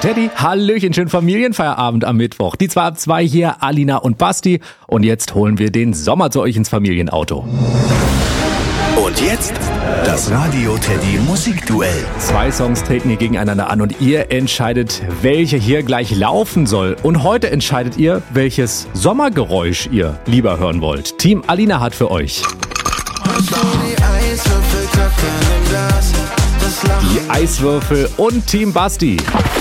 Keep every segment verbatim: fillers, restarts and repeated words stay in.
Teddy. Hallöchen, schönen Familienfeierabend am Mittwoch. Die zwei ab zwei hier, Alina und Basti. Und jetzt holen wir den Sommer zu euch ins Familienauto. Und jetzt das Radio Teddy Musikduell. Zwei Songs treten hier gegeneinander an und ihr entscheidet, welche hier gleich laufen soll. Und heute entscheidet ihr, welches Sommergeräusch ihr lieber hören wollt. Team Alina hat für euch die Eiswürfel und Team Basti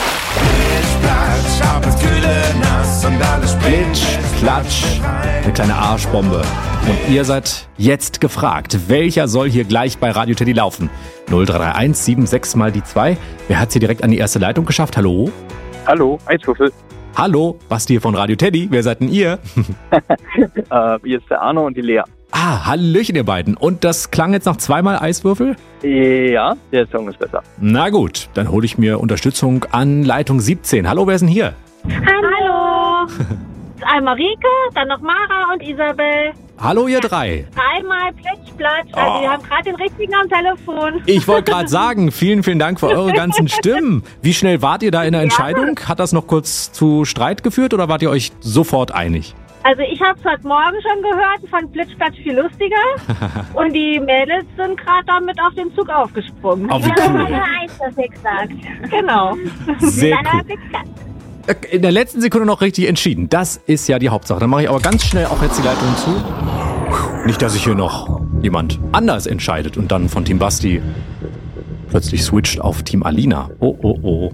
Plitsch, Platsch, eine kleine Arschbombe. Und ihr seid jetzt gefragt, welcher soll hier gleich bei Radio Teddy laufen? null drei drei eins sieben sechs mal die zwei. Wer hat's hier direkt an die erste Leitung geschafft? Hallo? Hallo, Eiswürfel. Hallo, Basti hier von Radio Teddy. Wer seid denn ihr? äh, hier ist der Arno und die Lea. Ah, hallöchen ihr beiden. Und das klang jetzt noch zweimal Eiswürfel? Ja, der Song ist besser. Na gut, dann hole ich mir Unterstützung an Leitung siebzehn. Hallo, wer ist denn hier? Hallo. Einmal Rike, dann noch Mara und Isabel. Hallo ihr drei. Dreimal Plitsch, Platsch. Also Oh. wir haben gerade den richtigen am Telefon. Ich wollte gerade sagen, vielen, vielen Dank für eure ganzen Stimmen. Wie schnell wart ihr da in der Entscheidung? Hat das noch kurz zu Streit geführt oder wart ihr euch sofort einig? Also ich habe es heute Morgen schon gehört und fand Plitsch, Platsch viel lustiger. Und die Mädels sind gerade damit auf den Zug aufgesprungen. Oh, wie cool. Eins, das ich gesagt. Genau. Sehr cool. In der letzten Sekunde noch richtig entschieden. Das ist ja die Hauptsache. Dann mache ich aber ganz schnell auch jetzt die Leitung zu. Nicht, dass sich hier noch jemand anders entscheidet und dann von Team Basti plötzlich switcht auf Team Alina. Oh, oh, oh.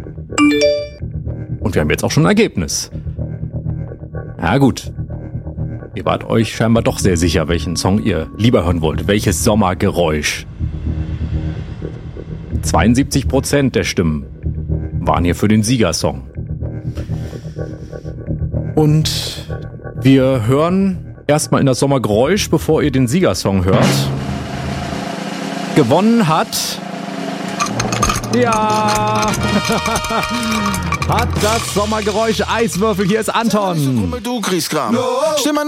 Und wir haben jetzt auch schon ein Ergebnis. Ja gut. Ihr wart euch scheinbar doch sehr sicher, welchen Song ihr lieber hören wollt. Welches Sommergeräusch. zweiundsiebzig Prozent der Stimmen waren hier für den Siegersong. Und wir hören erstmal in das Sommergeräusch, bevor ihr den Siegersong hört. Gewonnen hat... Ja! Hat das Sommergeräusch Eiswürfel. Hier ist Anton. Du kriegst Kram. Stimm an